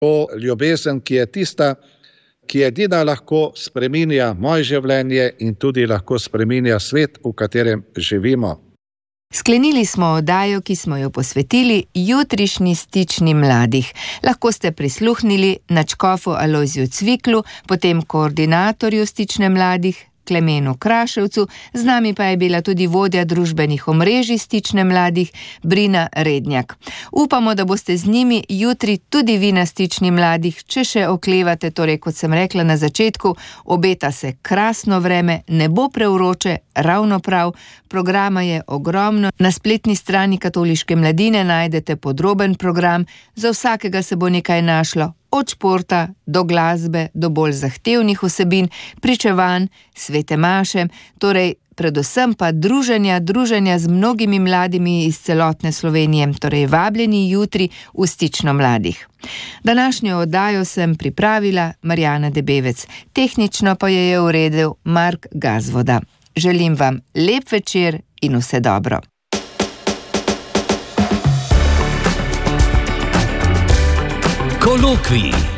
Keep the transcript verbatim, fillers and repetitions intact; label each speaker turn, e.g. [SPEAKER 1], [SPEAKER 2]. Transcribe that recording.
[SPEAKER 1] to ljubezen, ki je tista, ki edina lahko spreminja moje življenje in tudi lahko spreminja svet, v katerem živimo.
[SPEAKER 2] Sklenili smo oddajo, ki smo jo posvetili jutrišnji stični mladih. Lahko ste prisluhnili nadškofu Alojziju Cviklu, potem koordinatorju stične mladih Klemenu Kraševcu, z nami pa je bila tudi vodja družbenih omrežij stične mladih Brina Rednjak. Upamo, da boste z njimi jutri tudi vi na stični mladih, če še oklevate, torej kot sem rekla na začetku, obeta se krasno vreme, ne bo prevroče, ravno prav, programa je ogromno. Na spletni strani Katoliške mladine najdete podroben program, za vsakega se bo nekaj našlo. Od športa do glasbe, do bolj zahtevnih vsebin, pričevanj, svete maše, torej predvsem pa druženja, druženja z mnogimi mladimi iz celotne Slovenije, torej vabljeni jutri v stično mladih. Današnjo oddajo sem pripravila Marjana Debevec, tehnično pa jo je uredil Mark Gazvoda. Želim vam lep večer in vse dobro.
[SPEAKER 3] Kolokvij.